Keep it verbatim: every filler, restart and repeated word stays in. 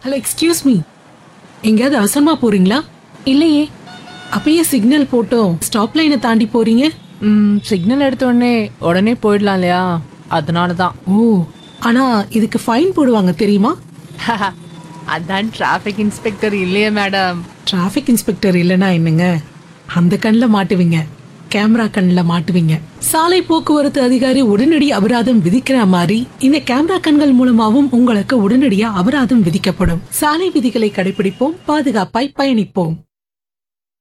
Hello, excuse me. எங்கேயாவது அவசரமா போறீங்களா? இல்லையே. அப்பயே சிக்னல் போட்டோம் ஸ்டாப் லைனை தாண்டி போறீங்க. ம் சிக்னல் எடுத்த உடனே உடனே போயிடலாம் இல்லையா, அதனால தான். ஓ, ஆனா இதுக்கு ஃபைன் போடுவாங்க தெரியுமா? அதான் டிராஃபிக் இன்ஸ்பெக்டர் இல்லையே மேடம். டிராஃபிக் இன்ஸ்பெக்டர் இல்லைன்னா என்னங்க, அந்த கண்ணில் மாட்டுவீங்க, கேமரா கண்ணில் மாட்டுவீங்க. சாலை போக்குவரத்து அதிகாரி உடனடி அபராதம் விதிக்கிற மாதிரி இந்த கேமரா கண்கள் மூலமாவும் உங்களுக்கு உடனடியா அபராதம் விதிக்கப்படும். சாலை விதிகளை கடைபிடிப்போம், பாதுகாப்பாய் பயணிப்போம்.